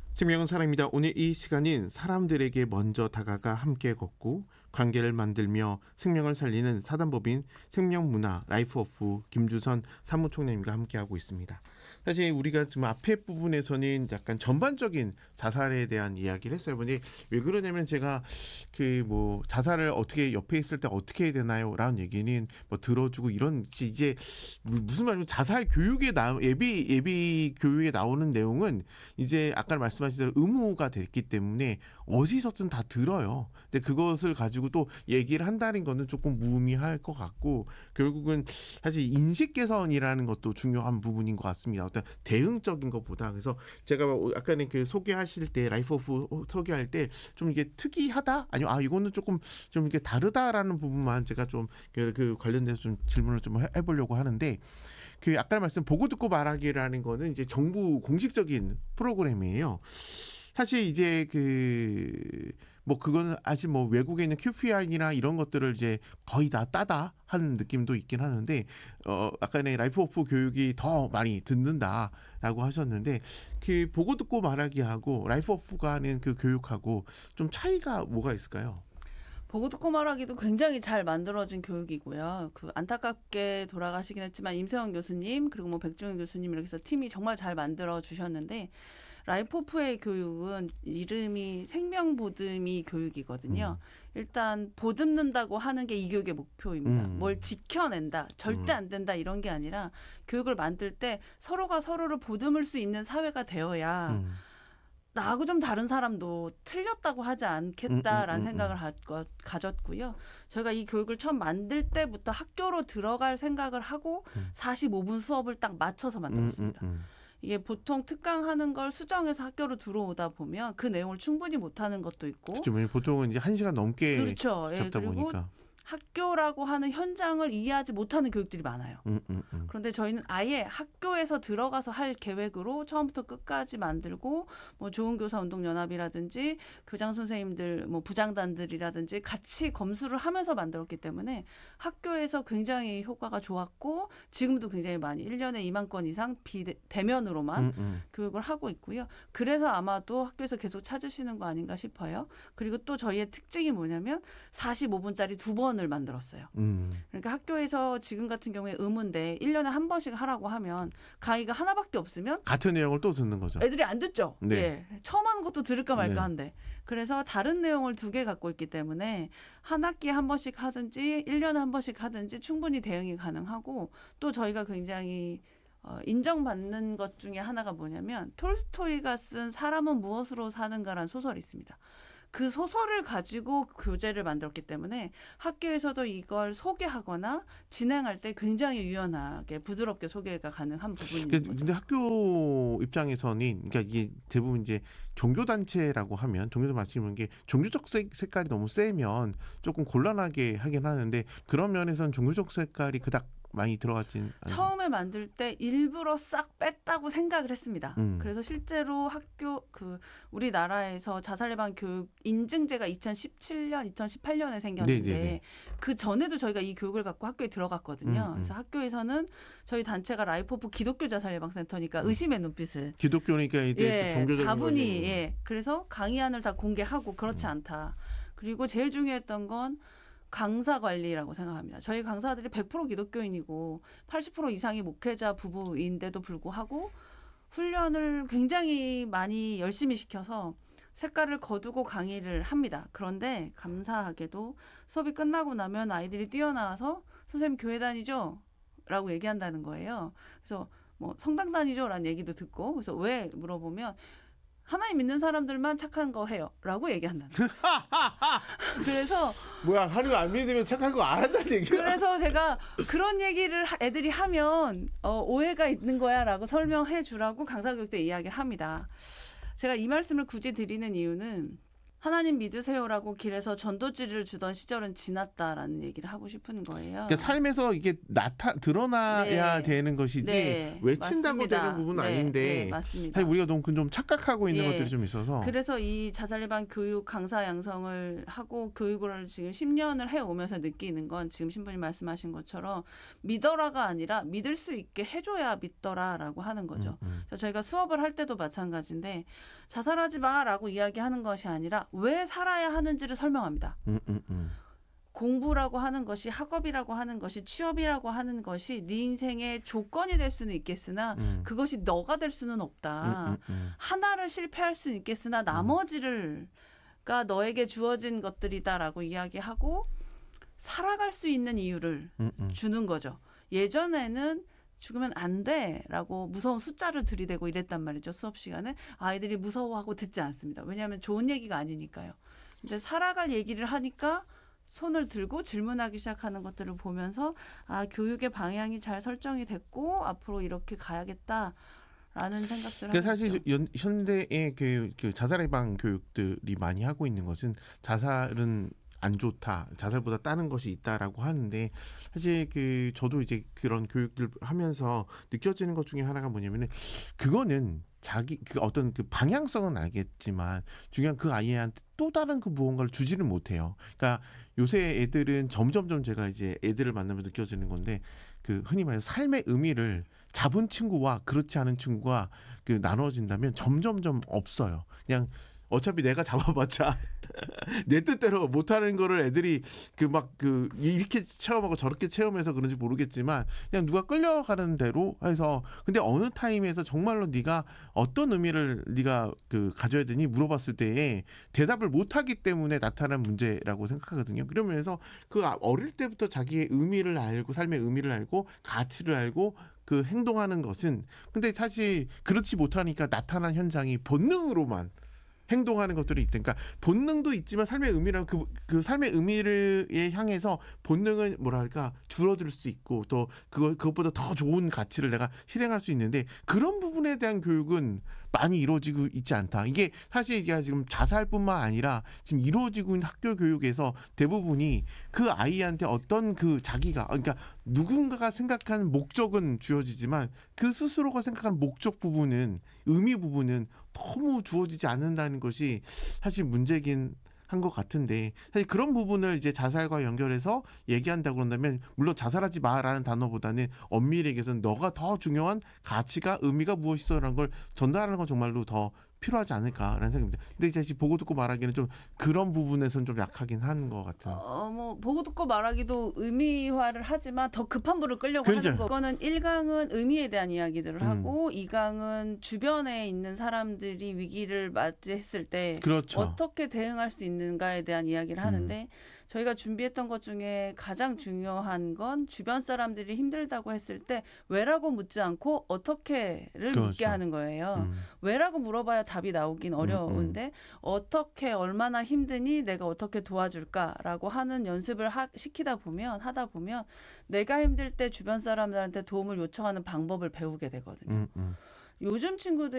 생명은 사람입니다. 오늘 이 시간인 사람들에게 먼저 다가가 함께 걷고 관계를 만들며 생명을 살리는 사단법인 생명문화 라이프오프 김주선 사무총장님과 함께하고 있습니다. 사실 우리가 지금 앞에 부분에서는 약간 전반적인 자살에 대한 이야기를 했어요. 근데 왜 그러냐면 제가 자살을 어떻게 옆에 있을 때 어떻게 해야 되나요? 라는 얘기는 들어주고 이런 이제 무슨 말이면 자살 교육에 예비 교육에 나오는 내용은 이제 아까 말씀하신 대로 의무가 됐기 때문에 어디서든 다 들어요. 근데 그것을 가지고 또 얘기를 한다는 거는 조금 무의미할 것 같고 결국은 사실 인식 개선이라는 것도 중요한 부분인 것 같습니다. 어떤 대응적인 것보다. 그래서 제가 아까는 소개하실 때 라이프 오프 소개할 때 좀 이게 특이하다? 아니면 이거는 조금 좀 이게 다르다라는 부분만 제가 좀 관련돼서 좀 질문을 좀 해보려고 하는데 아까 말씀 보고 듣고 말하기라는 거는 이제 정부 공식적인 프로그램이에요. 사실 이제 그건 아직 외국에 있는 QPI나 이런 것들을 이제 거의 다 따다 하는 느낌도 있긴 하는데, 아까는 라이프 오프 교육이 더 많이 듣는다라고 하셨는데, 보고 듣고 말하기하고 라이프 오프가 하는 교육하고 좀 차이가 뭐가 있을까요? 보고 듣고 말하기도 굉장히 잘 만들어진 교육이고요. 안타깝게 돌아가시긴 했지만 임세원 교수님 그리고 백종현 교수님 이렇게 해서 팀이 정말 잘 만들어 주셨는데 라이프오프의 교육은 이름이 생명보듬이 교육이거든요. 일단 보듬는다고 하는 게 이 교육의 목표입니다. 뭘 지켜낸다, 절대 안 된다 이런 게 아니라 교육을 만들 때 서로가 서로를 보듬을 수 있는 사회가 되어야 나하고 좀 다른 사람도 틀렸다고 하지 않겠다라는 생각을 가졌고요. 저희가 이 교육을 처음 만들 때부터 학교로 들어갈 생각을 하고 45분 수업을 딱 맞춰서 만들었습니다. 이게 보통 특강하는 걸 수정해서 학교로 들어오다 보면 그 내용을 충분히 못하는 것도 있고. 그렇죠. 보통은 이제 1시간 넘게 그렇죠. 잡다 그리고 보니까. 학교라고 하는 현장을 이해하지 못하는 교육들이 많아요. 그런데 저희는 아예 학교에서 들어가서 할 계획으로 처음부터 끝까지 만들고 좋은 교사 운동연합이라든지 교장 선생님들 부장단들이라든지 같이 검수를 하면서 만들었기 때문에 학교에서 굉장히 효과가 좋았고 지금도 굉장히 많이 1년에 2만 건 이상 대면으로만 교육을 하고 있고요. 그래서 아마도 학교에서 계속 찾으시는 거 아닌가 싶어요. 그리고 또 저희의 특징이 뭐냐면 45분짜리 2번을 만들었어요. 그러니까 학교에서 지금 같은 경우에 의무인데 1년에 한 번씩 하라고 하면 강의가 하나밖에 없으면 같은 내용을 또 듣는 거죠. 애들이 안 듣죠. 네. 예. 처음 하는 것도 들을까 말까 네. 한데. 그래서 다른 내용을 2개 갖고 있기 때문에 한 학기에 한 번씩 하든지 1년에 한 번씩 하든지 충분히 대응이 가능하고 또 저희가 굉장히 인정받는 것 중에 하나가 뭐냐면 톨스토이가 쓴 사람은 무엇으로 사는가라는 소설이 있습니다. 그 소설을 가지고 교재를 만들었기 때문에 학교에서도 이걸 소개하거나 진행할 때 굉장히 유연하게 부드럽게 소개가 가능한 부분인 거죠. 근데 학교 입장에서는 그러니까 이게 대부분 이제 종교단체라고 하면 종교도 마치는 게 종교적 색깔이 너무 세면 조금 곤란하게 하긴 하는데 그런 면에서는 종교적 색깔이 그닥 많이 들어갔진 않아요. 처음에 만들 때 일부러 싹 뺐다고 생각을 했습니다. 그래서 실제로 학교 우리나라에서 자살 예방 교육 인증제가 2017년, 2018년에 생겼는데 네네네. 그 전에도 저희가 이 교육을 갖고 학교에 들어갔거든요. 그래서 학교에서는 저희 단체가 라이프오프 기독교 자살 예방 센터니까 의심의 눈빛을 기독교니까 이제 종교적인 다분히 그래서 강의안을 다 공개하고 그렇지 않다. 그리고 제일 중요했던 건 강사 관리라고 생각합니다. 저희 강사들이 100% 기독교인이고 80% 이상이 목회자 부부인데도 불구하고 훈련을 굉장히 많이 열심히 시켜서 색깔을 거두고 강의를 합니다. 그런데 감사하게도 수업이 끝나고 나면 아이들이 뛰어나와서 선생님 교회 다니죠? 라고 얘기한다는 거예요. 그래서 성당 다니죠? 라는 얘기도 듣고 그래서 왜 물어보면 하나님 믿는 사람들만 착한 거 해요. 라고 얘기한다는 거예요. 그래서 뭐야 하나님 안 믿으면 착한 거 안 한다는 얘기야. 그래서 제가 그런 얘기를 애들이 하면 오해가 있는 거야 라고 설명해 주라고 강사교육 때 이야기를 합니다. 제가 이 말씀을 굳이 드리는 이유는 하나님 믿으세요라고 길에서 전도지를 주던 시절은 지났다라는 얘기를 하고 싶은 거예요. 그러니까 삶에서 이게 드러나야 네. 되는 것이지 네, 외친다고 맞습니다. 되는 부분은 네, 아닌데 네, 맞습니다. 사실 우리가 너무 좀 착각하고 있는 예. 것들이 좀 있어서 그래서 이 자살예방 교육 강사 양성을 하고 교육을 지금 10년을 해오면서 느끼는 건 지금 신부님 말씀하신 것처럼 믿어라가 아니라 믿을 수 있게 해줘야 믿더라라고 하는 거죠. 그래서 저희가 수업을 할 때도 마찬가지인데 자살하지 마라고 이야기하는 것이 아니라 왜 살아야 하는지를 설명합니다. 공부라고 하는 것이 학업이라고 하는 것이 취업이라고 하는 것이 네 인생의 조건이 될 수는 있겠으나 그것이 너가 될 수는 없다. 하나를 실패할 수는 있겠으나 나머지가 너에게 주어진 것들이다라고 이야기하고 살아갈 수 있는 이유를 주는 거죠. 예전에는 죽으면 안 돼라고 무서운 숫자를 들이대고 이랬단 말이죠. 수업 시간에 아이들이 무서워하고 듣지 않습니다. 왜냐하면 좋은 얘기가 아니니까요. 근데 살아갈 얘기를 하니까 손을 들고 질문하기 시작하는 것들을 보면서 아 교육의 방향이 잘 설정이 됐고 앞으로 이렇게 가야겠다라는 생각들을 그러니까 하고 사실 있죠. 현대의 그 자살 예방 교육들이 많이 하고 있는 것은 자살은 안 좋다, 자살보다 다른 것이 있다라고 하는데 사실 그 저도 이제 그런 교육들 하면서 느껴지는 것 중에 하나가 뭐냐면은 그거는 자기 그 어떤 그 방향성은 알겠지만 중요한 그 아이한테 또 다른 그 무언가를 주지를 못해요. 그러니까 요새 애들은 점점점 제가 이제 애들을 만나면 느껴지는 건데 그 흔히 말해서 삶의 의미를 잡은 친구와 그렇지 않은 친구가 그 나눠진다면 점점점 없어요. 그냥 어차피 내가 잡아봤자 내 뜻대로 못하는 거를 애들이 이렇게 체험하고 저렇게 체험해서 그런지 모르겠지만 그냥 누가 끌려가는 대로 해서 근데 어느 타임에서 정말로 네가 어떤 의미를 네가 그 가져야 되니 물어봤을 때에 대답을 못하기 때문에 나타난 문제라고 생각하거든요. 그러면서 그 어릴 때부터 자기의 의미를 알고 삶의 의미를 알고 가치를 알고 그 행동하는 것은 근데 사실 그렇지 못하니까 나타난 현상이 본능으로만 행동하는 것들이 있다. 그러니까 본능도 있지만 삶의 의미랑 그 삶의 의미를 향해서 본능은 뭐랄까 줄어들 수 있고 또 그것보다 더 좋은 가치를 내가 실행할 수 있는데 그런 부분에 대한 교육은 많이 이루어지고 있지 않다. 이게 사실 이게 지금 자살뿐만 아니라 지금 이루어지고 있는 학교 교육에서 대부분이 그 아이한테 어떤 그 자기가 그러니까 누군가가 생각하는 목적은 주어지지만 그 스스로가 생각하는 목적 부분은 의미 부분은 너무 주어지지 않는다는 것이 사실 문제긴 한 것 같은데 사실 그런 부분을 이제 자살과 연결해서 얘기한다고 그런다면 물론 자살하지 마라는 단어보다는 엄밀히 얘기해서는 너가 더 중요한 가치가 의미가 무엇이서라는 걸 전달하는 건 정말로 더 필요하지 않을까라는 생각입니다. 근데 이제 사실 보고 듣고 말하기는 좀 그런 부분에서는 좀 약하긴 한 것 같은. 뭐 보고 듣고 말하기도 의미화를 하지만 더 급한 불을 끌려고 그렇죠. 하는 거. 그거는 1강은 의미에 대한 이야기들을 하고 2강은 주변에 있는 사람들이 위기를 맞이했을 때 그렇죠. 어떻게 대응할 수 있는가에 대한 이야기를 하는데 저희가 준비했던 것 중에 가장 중요한 건 주변 사람들이 힘들다고 했을 때 왜라고 묻지 않고 어떻게를 묻게 그렇죠. 하는 거예요. 왜라고 물어봐야 답이 나오긴 어려운데 어떻게 얼마나 힘드니 내가 어떻게 도와줄까라고 하는 연습을 하다 보면 내가 힘들 때 주변 사람들한테 도움을 요청하는 방법을 배우게 되거든요. 요즘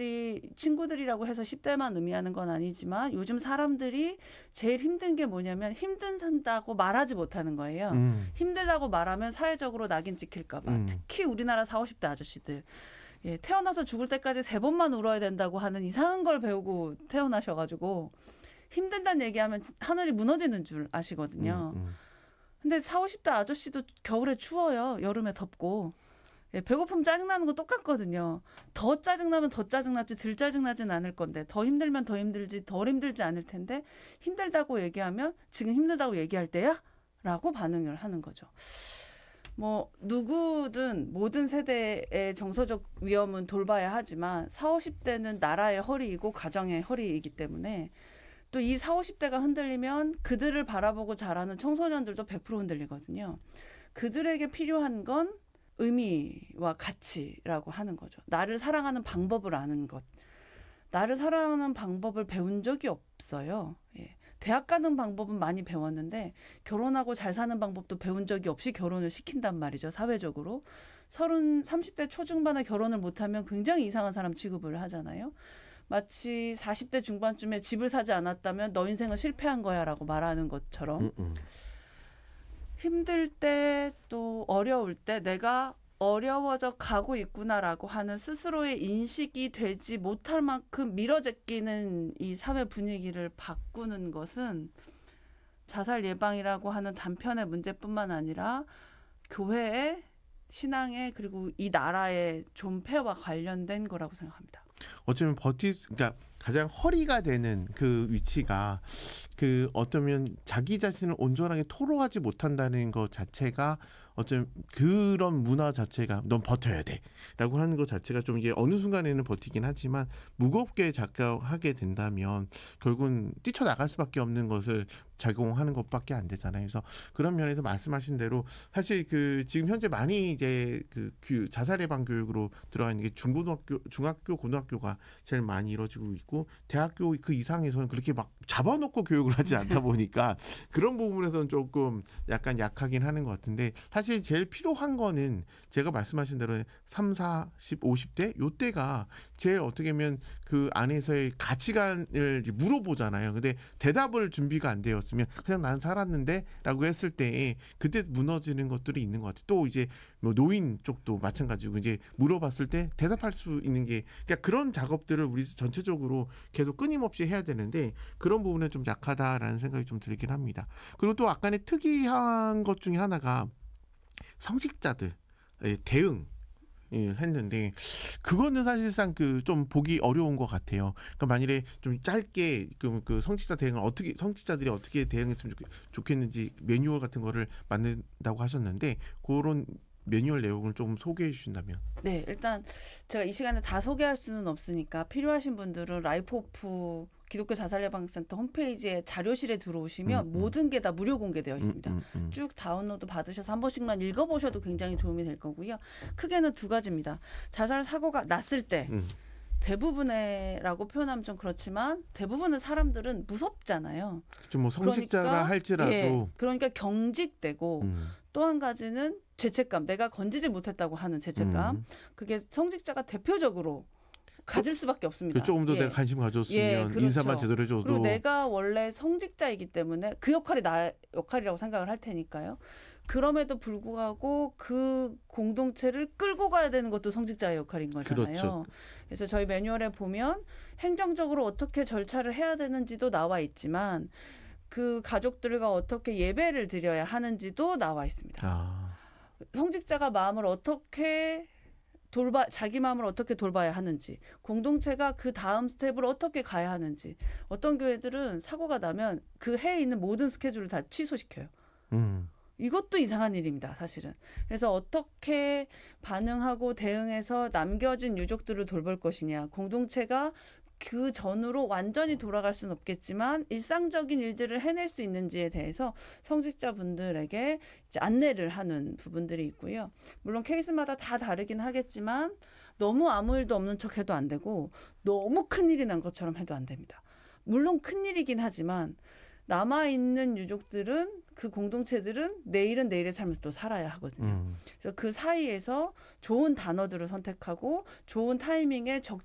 친구들이라고 해서 10대만 의미하는 건 아니지만 요즘 사람들이 제일 힘든 게 뭐냐면 힘든다고 말하지 못하는 거예요. 힘들다고 말하면 사회적으로 낙인 찍힐까 봐. 특히 우리나라 40, 50대 아저씨들. 예, 태어나서 죽을 때까지 3번만 울어야 된다고 하는 이상한 걸 배우고 태어나셔가지고 힘든다는 얘기하면 하늘이 무너지는 줄 아시거든요. 근데 40, 50대 아저씨도 겨울에 추워요. 여름에 덥고. 예, 배고프면 짜증나는 거 똑같거든요. 더 짜증나면 더 짜증나지 덜 짜증나진 않을 건데 더 힘들면 더 힘들지 덜 힘들지 않을 텐데 힘들다고 얘기하면 지금 힘들다고 얘기할 때야? 라고 반응을 하는 거죠. 뭐 누구든 모든 세대의 정서적 위험은 돌봐야 하지만 40, 50대는 나라의 허리이고 가정의 허리이기 때문에 또 이 40, 50대가 흔들리면 그들을 바라보고 자라는 청소년들도 100% 흔들리거든요. 그들에게 필요한 건 의미와 가치라고 하는 거죠. 나를 사랑하는 방법을 아는 것. 나를 사랑하는 방법을 배운 적이 없어요. 예. 대학 가는 방법은 많이 배웠는데 결혼하고 잘 사는 방법도 배운 적이 없이 결혼을 시킨단 말이죠. 사회적으로. 30대 초중반에 결혼을 못하면 굉장히 이상한 사람 취급을 하잖아요. 마치 40대 중반쯤에 집을 사지 않았다면 너 인생은 실패한 거야라고 말하는 것처럼 힘들 때 또 어려울 때 내가 어려워져 가고 있구나라고 하는 스스로의 인식이 되지 못할 만큼 밀어제끼는 이 사회 분위기를 바꾸는 것은 자살 예방이라고 하는 단편의 문제뿐만 아니라 교회의 신앙의 그리고 이 나라의 존폐와 관련된 거라고 생각합니다. 어쩌면 그러니까 가장 허리가 되는 그 위치가 그 어쩌면 자기 자신을 온전하게 토로하지 못한다는 것 자체가 어쩌면 그런 문화 자체가 넌 버텨야 돼라고 하는 것 자체가 좀 이게 어느 순간에는 버티긴 하지만 무겁게 작용하게 된다면 결국은 뛰쳐나갈 수밖에 없는 것을 작용하는 것밖에 안 되잖아요. 그래서 그런 면에서 말씀하신 대로 사실 그 지금 현재 많이 이제 그 자살 예방 교육으로 들어가 있는 게 중학교, 고등학교가 제일 많이 이루어지고 있고 대학교 그 이상에서는 그렇게 막 잡아놓고 교육을 하지 않다 보니까 그런 부분에서는 조금 약간 약하긴 하는 것 같은데 사실 제일 필요한 거는 제가 말씀하신 대로 3, 40, 50대 요때가 제일 어떻게 보면 그 안에서의 가치관을 물어보잖아요. 근데 대답을 준비가 안 되었으면 그냥 난 살았는데 라고 했을 때 그때 무너지는 것들이 있는 것 같아요. 또 이제 뭐 노인 쪽도 마찬가지고 이제 물어봤을 때 대답할 수 있는 게 그러니까 그런 작업들을 우리 전체적으로 계속 끊임없이 해야 되는데 그런 부분에 좀 약하다라는 생각이 좀 들긴 합니다. 그리고 또 아까의 특이한 것 중에 하나가 성직자들 대응 했는데 그거는 사실상 그 좀 보기 어려운 것 같아요. 그러니까 만일에 좀 짧게 그 성직자 대응을 어떻게 성직자들이 어떻게 대응했으면 좋겠는지 매뉴얼 같은 거를 만든다고 하셨는데 그런 매뉴얼 내용을 좀 소개해 주신다면. 네, 일단 제가 이 시간에 다 소개할 수는 없으니까 필요하신 분들은 라이프오프 기독교 자살예방센터 홈페이지에 자료실에 들어오시면 모든 게 다 무료 공개되어 있습니다. 쭉 다운로드 받으셔서 한 번씩만 읽어보셔도 굉장히 도움이 될 거고요. 크게는 두 가지입니다. 자살 사고가 났을 때 대부분의라고 표현하면 좀 그렇지만 대부분의 사람들은 무섭잖아요. 좀 뭐 성직자라 그러니까, 할지라도 그러니까 경직되고 또 한 가지는 죄책감, 내가 건지지 못했다고 하는 죄책감. 그게 성직자가 대표적으로 가질 수밖에 없습니다. 조금 더 내가 관심 가졌으면 그렇죠. 인사만 제대로 해줘도 그리고 내가 원래 성직자이기 때문에 그 역할이 나의 역할이라고 생각을 할 테니까요. 그럼에도 불구하고 그 공동체를 끌고 가야 되는 것도 성직자의 역할인 거잖아요. 그렇죠. 그래서 저희 매뉴얼에 보면 행정적으로 어떻게 절차를 해야 되는지도 나와 있지만 그 가족들과 어떻게 예배를 드려야 하는지도 나와 있습니다. 성직자가 마음을 어떻게 자기 마음을 어떻게 돌봐야 하는지, 공동체가 그 다음 스텝을 어떻게 가야 하는지. 어떤 교회들은 사고가 나면 그 해에 있는 모든 스케줄을 다 취소시켜요. 이것도 이상한 일입니다, 사실은. 그래서 어떻게 반응하고 대응해서 남겨진 유족들을 돌볼 것이냐. 공동체가 그 전으로 완전히 돌아갈 수는 없겠지만 일상적인 일들을 해낼 수 있는지에 대해서 성직자분들에게 이제 안내를 하는 부분들이 있고요. 물론 케이스마다 다 다르긴 하겠지만 너무 아무 일도 없는 척 해도 안 되고 너무 큰일이 난 것처럼 해도 안 됩니다. 물론 큰일이긴 하지만 남아있는 유족들은 그 공동체들은 내일은 내일의 삶을 또 살아야 하거든요. 그래서 그 사이에서 좋은 단어들을 선택하고 좋은 타이밍에